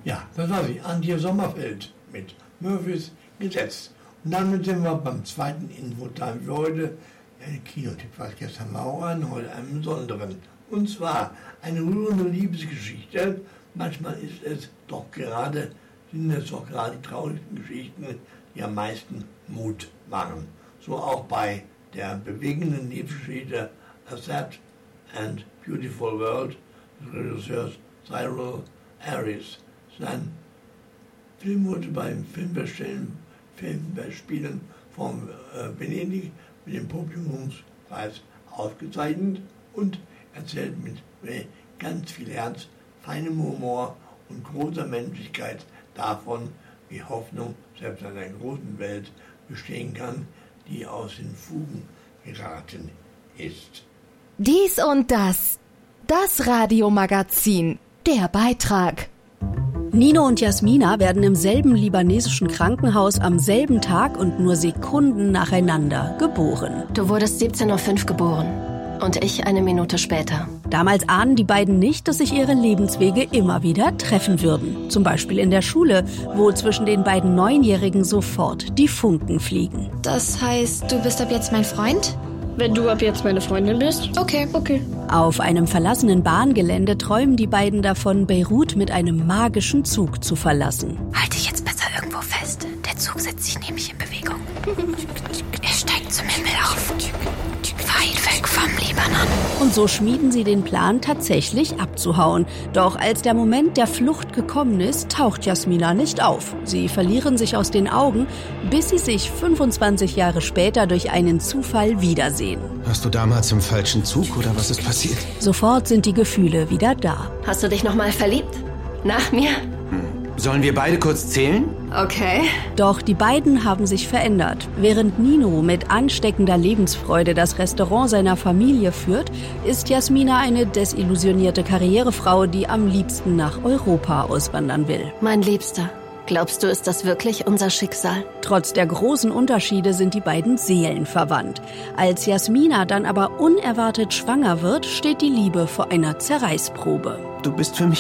Ja, das war sie, Antje Sommerfeld mit Murphys Gesetz. Und damit sind wir beim zweiten Infotime für heute. Der Kinotipp war gestern mal auch an, heute einen besonderen. Und zwar eine rührende Liebesgeschichte. Manchmal sind es doch gerade die traurigsten Geschichten, die am meisten Mut machen. So auch bei der bewegenden Liebesgeschichte A Sad and Beautiful World des Regisseurs Cyril Harris. Sein Film wurde beim Filmfestspielen von Venedig mit dem Publikumspreis ausgezeichnet und erzählt mit ganz viel Herz, feinem Humor und großer Menschlichkeit davon, wie Hoffnung selbst in einer großen Welt bestehen kann, die aus den Fugen geraten ist. Dies und das. Das Radiomagazin. Der Beitrag. Nino und Jasmina werden im selben libanesischen Krankenhaus am selben Tag und nur Sekunden nacheinander geboren. Du wurdest 17:05 Uhr geboren und ich 1 Minute später. Damals ahnen die beiden nicht, dass sich ihre Lebenswege immer wieder treffen würden. Zum Beispiel in der Schule, wo zwischen den beiden Neunjährigen sofort die Funken fliegen. Das heißt, du bist ab jetzt mein Freund? Wenn du ab jetzt meine Freundin bist? Okay. Auf einem verlassenen Bahngelände träumen die beiden davon, Beirut mit einem magischen Zug zu verlassen. Halt dich jetzt besser irgendwo fest. Der Zug setzt sich nämlich in Bewegung. Er steigt zum Himmel auf. Weit weg vom Libanon. Und so schmieden sie den Plan, tatsächlich abzuhauen. Doch als der Moment der Flucht gekommen ist, taucht Jasmina nicht auf. Sie verlieren sich aus den Augen, bis sie sich 25 Jahre später durch einen Zufall wiedersehen. Warst du damals im falschen Zug oder was ist passiert? Sofort sind die Gefühle wieder da. Hast du dich nochmal verliebt? Nach mir? Sollen wir beide kurz zählen? Okay. Doch die beiden haben sich verändert. Während Nino mit ansteckender Lebensfreude das Restaurant seiner Familie führt, ist Jasmina eine desillusionierte Karrierefrau, die am liebsten nach Europa auswandern will. Mein Liebster, glaubst du, ist das wirklich unser Schicksal? Trotz der großen Unterschiede sind die beiden seelenverwandt. Als Jasmina dann aber unerwartet schwanger wird, steht die Liebe vor einer Zerreißprobe. Du bist für mich